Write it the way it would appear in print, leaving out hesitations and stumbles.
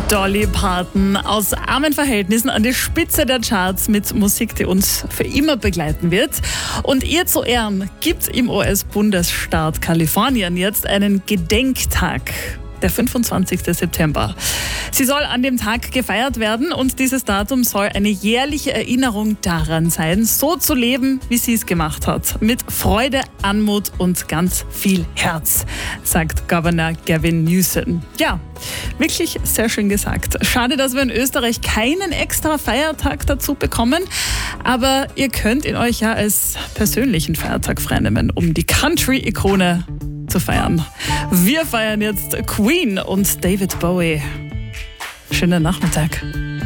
Dolly Parton aus armen Verhältnissen an die Spitze der Charts mit Musik, die uns für immer begleiten wird. Und ihr zu Ehren gibt im US-Bundesstaat Kalifornien jetzt einen Gedenktag. Der 25. September. Sie soll an dem Tag gefeiert werden und dieses Datum soll eine jährliche Erinnerung daran sein, so zu leben, wie sie es gemacht hat. Mit Freude, Anmut und ganz viel Herz, sagt Governor Gavin Newsom. Ja, wirklich sehr schön gesagt. Schade, dass wir in Österreich keinen extra Feiertag dazu bekommen, aber ihr könnt ihn euch ja als persönlichen Feiertag freinehmen, um die Country-Ikone zu feiern. Wir feiern jetzt Queen und David Bowie. Schönen Nachmittag.